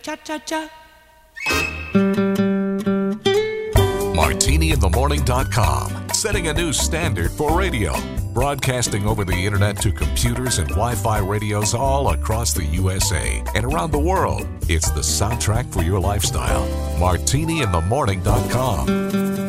Cha-cha-cha. MartiniInTheMorning.com, setting a new standard for radio. Broadcasting over the internet to computers and Wi-Fi radios all across the USA and around the world. It's the soundtrack for your lifestyle. MartiniInTheMorning.com.